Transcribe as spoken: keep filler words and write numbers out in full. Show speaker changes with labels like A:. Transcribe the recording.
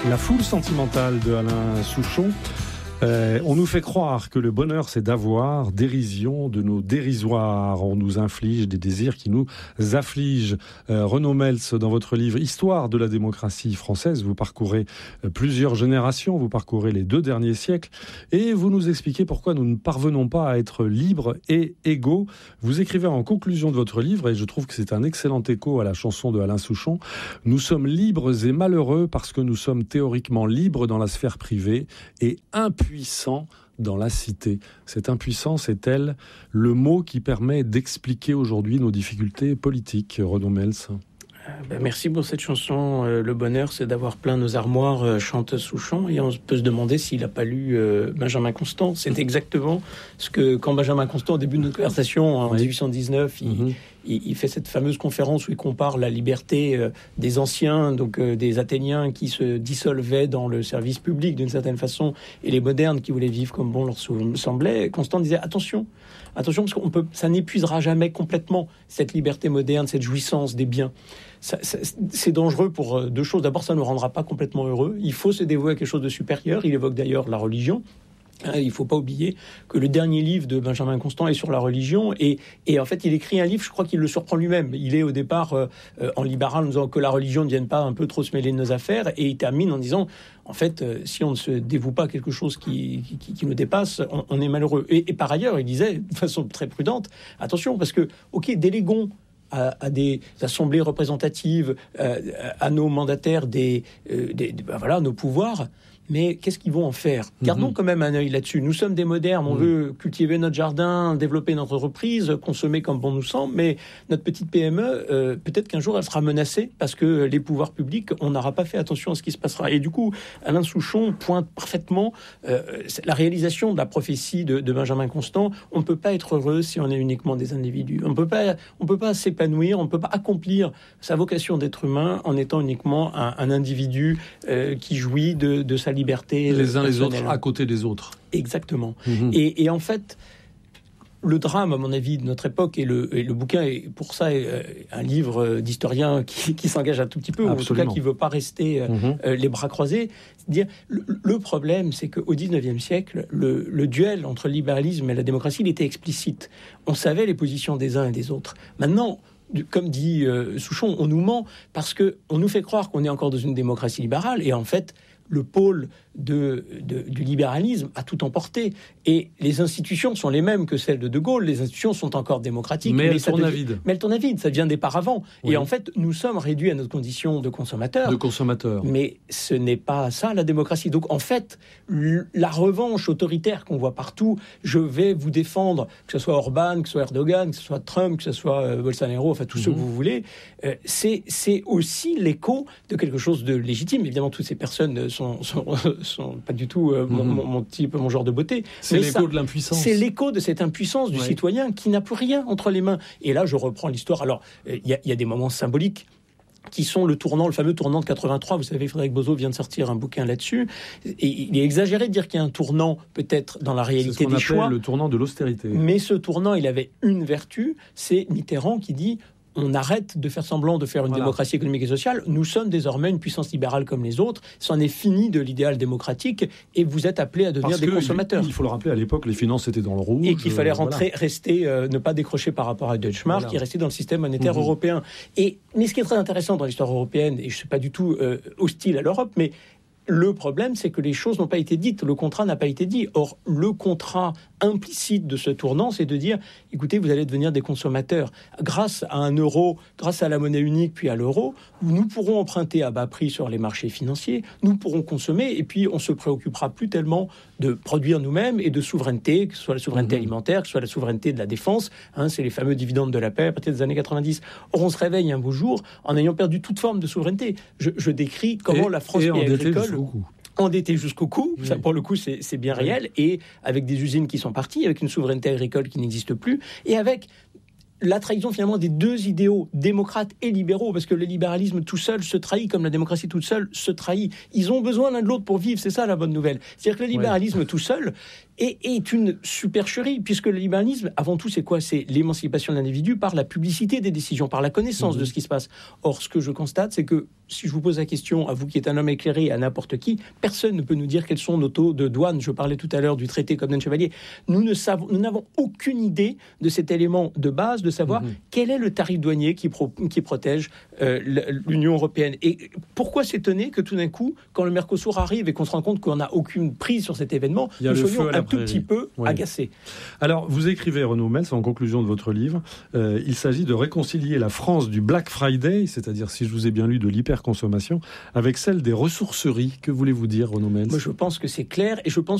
A: La foule sentimentale de Alain Souchon. Euh, on nous fait croire que le bonheur c'est d'avoir, dérision de nos dérisoires. On nous inflige des désirs qui nous affligent. Euh, Renaud Mels, dans votre livre Histoire de la démocratie française, vous parcourez euh, plusieurs générations, vous parcourez les deux derniers siècles et vous nous expliquez pourquoi nous ne parvenons pas à être libres et égaux. Vous écrivez en conclusion de votre livre, et je trouve que c'est un excellent écho à la chanson de Alain Souchon, « Nous sommes libres et malheureux parce que nous sommes théoriquement libres dans la sphère privée et impuissants Puissant dans la cité. » Cette impuissance est-elle le mot qui permet d'expliquer aujourd'hui nos difficultés politiques, Renaud Mels?
B: Ben merci pour cette chanson. Euh, le bonheur, c'est d'avoir plein nos armoires, euh, chante Souchon. Et on peut se demander s'il n'a pas lu euh, Benjamin Constant. C'est exactement ce que, quand Benjamin Constant, au début de notre conversation, en oui. dix-huit cent dix-neuf, il, mm-hmm. il, il fait cette fameuse conférence où il compare la liberté euh, des anciens, donc euh, des Athéniens qui se dissolvaient dans le service public d'une certaine façon, et les modernes qui voulaient vivre comme bon leur semblait. Constant disait attention, attention, parce qu'on peut, ça n'épuisera jamais complètement cette liberté moderne, cette jouissance des biens. Ça, ça, c'est dangereux pour deux choses. D'abord, ça ne nous rendra pas complètement heureux. Il faut se dévouer à quelque chose de supérieur. Il évoque d'ailleurs la religion. Il ne faut pas oublier que le dernier livre de Benjamin Constant est sur la religion. Et, et en fait, il écrit un livre, je crois qu'il le surprend lui-même. Il est au départ euh, en libéral, en disant que la religion ne vienne pas un peu trop se mêler de nos affaires. Et il termine en disant, en fait, euh, si on ne se dévoue pas à quelque chose qui, qui, qui nous dépasse, on, on est malheureux. Et, et par ailleurs, il disait, de façon très prudente, attention, parce que, ok, déléguons À, à des assemblées représentatives, euh, à nos mandataires, des, euh, des, des ben voilà, nos pouvoirs. Mais qu'est-ce qu'ils vont en faire? Gardons mmh. quand même un œil là-dessus. Nous sommes des modernes, on mmh. veut cultiver notre jardin, développer notre entreprise, consommer comme bon nous semble, mais notre petite P M E, euh, peut-être qu'un jour elle sera menacée parce que les pouvoirs publics, on n'aura pas fait attention à ce qui se passera. Et du coup, Alain Souchon pointe parfaitement euh, la réalisation de la prophétie de, de Benjamin Constant. On ne peut pas être heureux si on est uniquement des individus. On ne peut pas, on peut pas s'épanouir, on ne peut pas accomplir sa vocation d'être humain en étant uniquement un, un individu euh, qui jouit de, de sa liberté.
A: Les uns les autres, à côté des autres.
B: Exactement. Mmh. Et, et en fait, le drame, à mon avis, de notre époque, et le, et le bouquin est pour ça est un livre d'historien qui, qui s'engage un tout petit peu, Absolument. Ou en tout cas qui ne veut pas rester mmh. euh, les bras croisés. C'est-à-dire, le, le problème, c'est qu'au dix-neuvième siècle, le, le duel entre le libéralisme et la démocratie, il était explicite. On savait les positions des uns et des autres. Maintenant, comme dit euh, Souchon, on nous ment parce qu'on nous fait croire qu'on est encore dans une démocratie libérale, et en fait, le pôle de, de, du libéralisme a tout emporté. Et les institutions sont les mêmes que celles de De Gaulle. Les institutions sont encore démocratiques.
A: Mais,
B: mais
A: elles tournent à vide.
B: Mais elles tournent à vide. Ça vient des paravents. Oui. Et en fait, nous sommes réduits à notre condition de consommateurs.
A: De consommateurs.
B: Mais ce n'est pas ça, la démocratie. Donc, en fait, la revanche autoritaire qu'on voit partout, je vais vous défendre, que ce soit Orban, que ce soit Erdogan, que ce soit Trump, que ce soit euh, Bolsonaro, enfin, tous mmh. ceux que vous voulez, euh, c'est, c'est aussi l'écho de quelque chose de légitime. Évidemment, toutes ces personnes sont Sont, sont, sont pas du tout euh, mon, mon, mon type, mon genre de beauté.
A: C'est mais l'écho ça, de l'impuissance.
B: C'est l'écho de cette impuissance du ouais. citoyen qui n'a plus rien entre les mains. Et là, je reprends l'histoire. Alors, il euh, y, y a des moments symboliques qui sont le tournant, le fameux tournant de quatre-vingt-trois. Vous savez, Frédéric Bozo vient de sortir un bouquin là-dessus. Et il est exagéré de dire qu'il y a un tournant, peut-être, dans la réalité
A: c'est ce qu'on
B: des choix.
A: Le tournant de l'austérité.
B: Mais ce tournant, il avait une vertu, c'est Mitterrand qui dit... On arrête de faire semblant de faire une voilà. démocratie économique et sociale. Nous sommes désormais une puissance libérale comme les autres. C'en est fini de l'idéal démocratique et vous êtes appelés à devenir Parce des consommateurs.
A: Il, il faut le rappeler, à l'époque, les finances étaient dans le rouge.
B: Et qu'il fallait rentrer, voilà. rester, euh, ne pas décrocher par rapport à Deutschmark, voilà. et rester dans le système monétaire mmh. européen. Et, mais ce qui est très intéressant dans l'histoire européenne, et je ne suis pas du tout euh, hostile à l'Europe, mais le problème, c'est que les choses n'ont pas été dites. Le contrat n'a pas été dit. Or, le contrat implicite de ce tournant, c'est de dire, écoutez, vous allez devenir des consommateurs. Grâce à un euro, grâce à la monnaie unique, puis à l'euro, nous pourrons emprunter à bas prix sur les marchés financiers, nous pourrons consommer, et puis on se préoccupera plus tellement de produire nous-mêmes et de souveraineté, que ce soit la souveraineté mmh. alimentaire, que ce soit la souveraineté de la défense. Hein, c'est les fameux dividendes de la paix à partir des années quatre-vingt-dix. Or, on se réveille un beau jour en ayant perdu toute forme de souveraineté. Je, je décris comment
A: et,
B: la France
A: et
B: agricole...
A: Jusqu'au
B: endetté jusqu'au cou,
A: oui.
B: ça pour le coup c'est, c'est bien oui. réel, et avec des usines qui sont parties, avec une souveraineté agricole qui n'existe plus, et avec la trahison finalement des deux idéaux, démocrates et libéraux, parce que le libéralisme tout seul se trahit, comme la démocratie toute seule se trahit. Ils ont besoin l'un de l'autre pour vivre, c'est ça la bonne nouvelle. C'est-à-dire que le libéralisme ouais. tout seul est, est une supercherie, puisque le libéralisme, avant tout, c'est quoi ? C'est l'émancipation de l'individu par la publicité des décisions, par la connaissance mmh. de ce qui se passe. Or, ce que je constate, c'est que si je vous pose la question, à vous qui êtes un homme éclairé, à n'importe qui, personne ne peut nous dire quels sont nos taux de douane. Je parlais tout à l'heure du traité Cobden-Chevalier. Nous ne savons, nous n'avons aucune idée de cet élément de base, de savoir mmh. quel est le tarif douanier qui, pro, qui protège euh, l'Union européenne. Et pourquoi s'étonner que tout d'un coup, quand le Mercosur arrive et qu'on se rend compte qu'on n'a aucune prise sur cet événement, nous soyons un tout petit peu oui. agacés.
A: Alors, vous écrivez, Renaud Mels, en conclusion de votre livre, euh, il s'agit de réconcilier la France du Black Friday, c'est-à-dire, si je vous ai bien lu, de l'hyperconsommation, avec celle des ressourceries. Que voulez-vous dire, Renaud Mels ?
B: Moi, je pense que c'est clair, et je pense